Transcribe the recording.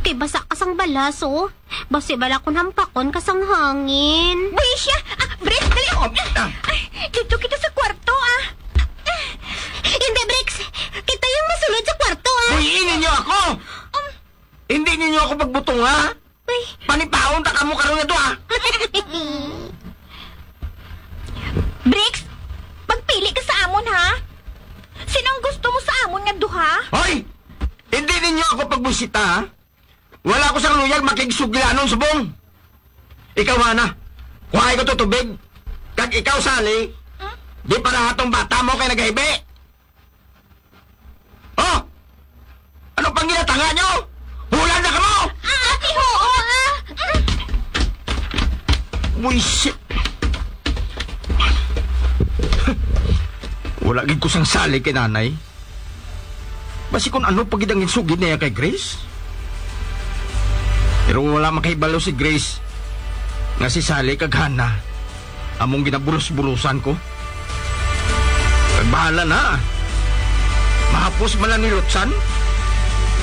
Ti basa kasang balas, oh. Basi bala kon hampakon kasang hangin. Buisya! Brix, dali ho! Dito kita sa kwarto, Hindi, Brix. Kita yung masulod sa kwarto, Buhiin ninyo ako! Hindi ninyo ako pagbutong, ha? Uy. Panipaon ta kamo karon ito, ha? Brix, pagpili ka sa amon, ha? Sinong gusto mo sa amon nga duha? Hoy! Hindi ninyo ako pagbusita, ha? Wala ko sa luyag makigsugilanon subong. Ikaw, Hana. Kuhay ko to tubig. Kag ikaw, Sally, di para hatong bata mo kay naghibi. Oh! Ano pang ginatanga nyo? Hulan na ka mo! Ate, oo, Buisit. Wala gid ko sang sali kay nanay. Basi kung ano pagid ang insugid niya kay Grace. Pero wala makahibalo si Grace nga si Sally kag Hana among ginabulos-bulusan ko. Kag bahala na. Mahapos man lang ni Lutsan.